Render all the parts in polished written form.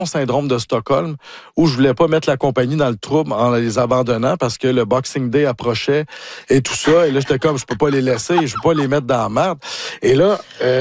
syndrome de Stockholm où je voulais pas mettre la compagnie dans le trouble en les abandonnant parce que le Boxing Day approchait et tout ça. Et là, j'étais comme, je peux pas les laisser, je peux pas les mettre dans la merde. Et là,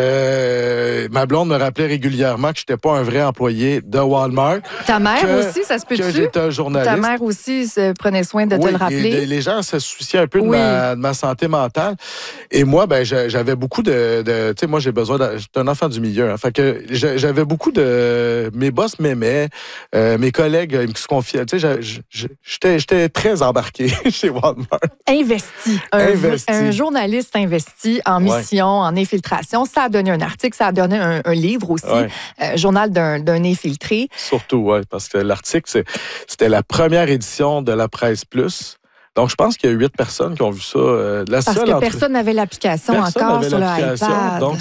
ma blonde me rappelait régulièrement que j'étais pas un vrai employé de Walmart. Ta mère aussi, ça se peut-tu? Que j'étais un journaliste. Ta mère aussi prenait soin de te le rappeler. Les gens se souciaient un peu de ma santé mentale. Et moi, ben, j'avais beaucoup de tu sais, moi, j'ai besoin j'étais un enfant du milieu. Hein, fait que j'avais beaucoup de... Mes boss m'aimaient, mes collègues ils me confiaient. Tu sais, j'étais très embarqué chez Walmart. Investi. Un journaliste investi en mission, en infiltration. Ça a donné un article, ça a donné un livre aussi. Journal d'un infiltré. Surtout, oui, parce que l'article, c'était la première édition de la Presse Plus. Donc, je pense qu'il y a 8 personnes qui ont vu ça. Personne n'avait l'application encore sur le iPad. Donc,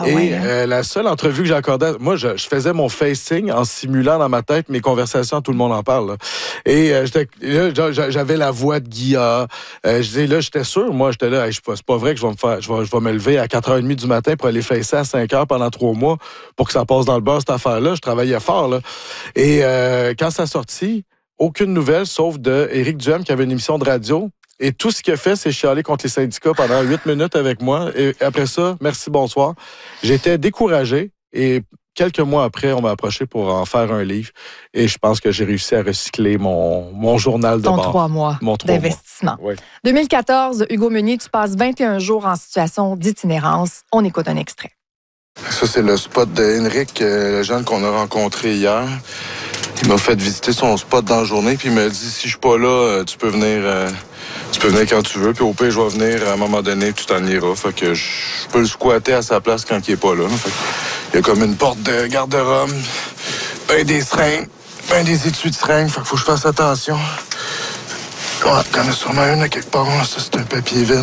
la seule entrevue que j'ai accordée, moi, je faisais mon facing en simulant dans ma tête mes conversations, tout le monde en parle. Là. Et j'avais la voix de Guilla. J'étais sûr, moi, j'étais là, c'est pas vrai que je vais me lever à 4h30 du matin pour aller facer à 5h pendant 3 mois pour que ça passe dans le beurre, cette affaire-là. Je travaillais fort. Là. Et quand ça a sorti, aucune nouvelle, sauf de Éric Duhem qui avait une émission de radio. Et tout ce qu'il a fait, c'est chialer contre les syndicats pendant 8 minutes avec moi. Et après ça, merci, bonsoir. J'étais découragé. Et quelques mois après, on m'a approché pour en faire un livre. Et je pense que j'ai réussi à recycler mon journal de bord. Ton 3 mois d'investissement. Oui. 2014, Hugo Meunier, tu passes 21 jours en situation d'itinérance. On écoute un extrait. Ça, c'est le spot de Henrik, le jeune qu'on a rencontré hier. Il m'a fait visiter son spot dans la journée, puis il m'a dit, si je suis pas là, tu peux venir quand tu veux, puis au pire, je vais venir à un moment donné, tout en ira. Fait que je peux le squatter à sa place quand il est pas là. Fait que, il y a comme une porte de garde-robe, des seringues, des étuis de seringues, fait qu'il faut que je fasse attention. Ouais, il y en a sûrement une à quelque part. Ça, c'est un papier vide.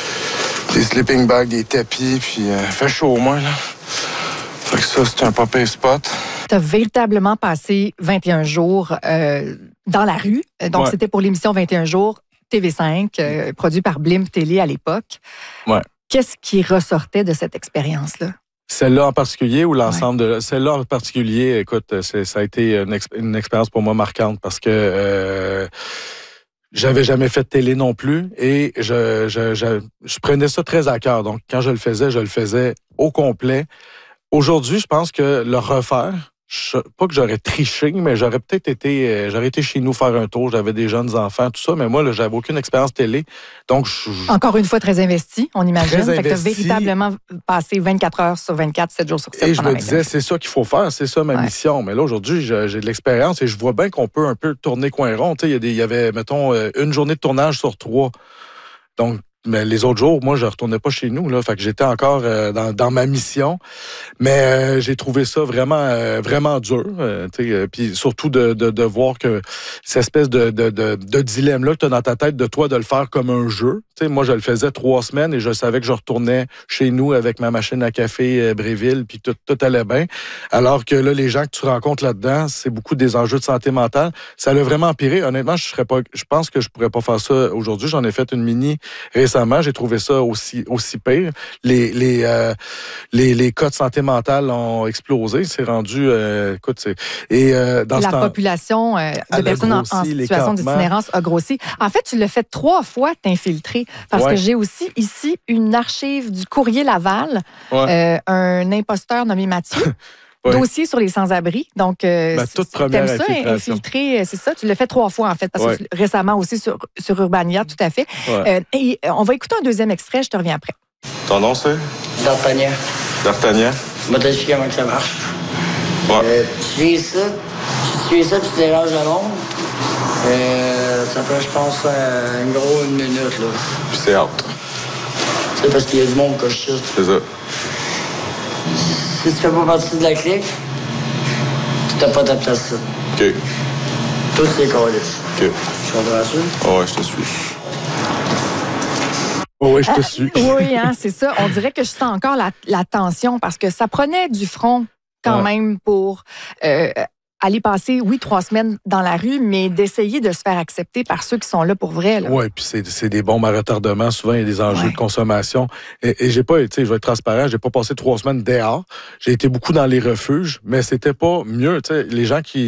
Des sleeping bags, des tapis, puis fait chaud au moins, là. Fait que ça, c'est un papier spot. Tu as véritablement passé 21 jours dans la rue. Donc, c'était pour l'émission 21 jours, TV5, produit par Blimp Télé à l'époque. Ouais. Qu'est-ce qui ressortait de cette expérience-là? Celle-là en particulier ou l'ensemble de... Celle-là en particulier, écoute, ça a été une expérience pour moi marquante parce que... j'avais jamais fait de télé non plus et je prenais ça très à cœur. Donc, quand je le faisais au complet. Aujourd'hui, je pense que le refaire, pas que j'aurais triché, mais j'aurais été chez nous faire un tour. J'avais des jeunes enfants, tout ça, mais moi, là, j'avais aucune expérience télé. Donc, encore une fois, très investi, on imagine. Fait que tu as véritablement passé 24 heures sur 24, 7 jours sur 7. Et je me disais, c'est ça qu'il faut faire, c'est ça ma mission. Mais là, aujourd'hui, j'ai de l'expérience et je vois bien qu'on peut un peu tourner coin rond. Tu sais, il y avait, mettons, une journée de tournage sur 3. Donc, mais les autres jours, moi, je retournais pas chez nous, là. Fait que j'étais encore dans ma mission. Mais j'ai trouvé ça vraiment dur. Puis surtout de voir que cette espèce de dilemme-là que tu as dans ta tête de toi de le faire comme un jeu. T'sais, moi, je le faisais 3 semaines et je savais que je retournais chez nous avec ma machine à café Bréville, puis tout allait bien. Alors que là, les gens que tu rencontres là-dedans, c'est beaucoup des enjeux de santé mentale. Ça l'a vraiment empiré. Honnêtement, je pense que je pourrais pas faire ça aujourd'hui. J'en ai fait une mini récemment. J'ai trouvé ça aussi pire. Les cas de santé mentale ont explosé. C'est rendu... écoute, c'est... Et, dans la population de personnes en situation d'itinérance a grossi. En fait, tu l'as fait 3 fois t'infiltrer. Parce que j'ai aussi ici une archive du Courrier Laval, un imposteur nommé Mathieu. Dossier sur les sans-abri. Donc, ma toute première infiltrer, c'est ça. Tu l'as fait 3 fois, en fait, parce que récemment aussi sur Urbania, tout à fait. Et on va écouter un deuxième extrait, je te reviens après. Ton nom, c'est? D'Artagnan. D'Artagnan? Je vais t'expliquer comment ça marche. Tu fais ça, tu déranges le monde. Ça peut, je pense, une minute, là. Puis c'est out. C'est parce qu'il y a du monde que je chute. C'est ça. Si tu fais pas partie de la clique, tu n'as pas ta place, ça. OK. Tous les câlisses. OK. Tu comprends ça? Oh, ouais, je te suis. Oui, je te suis. Oui, hein, c'est ça. On dirait que je sens encore la tension parce que ça prenait du front quand même pour aller passer, 3 semaines dans la rue, mais d'essayer de se faire accepter par ceux qui sont là pour vrai. Oui, puis c'est des bombes à retardement. Souvent, il y a des enjeux de consommation. Et j'ai pas été, je vais être transparent, j'ai pas passé 3 semaines dehors. J'ai été beaucoup dans les refuges, mais c'était pas mieux. Les gens qui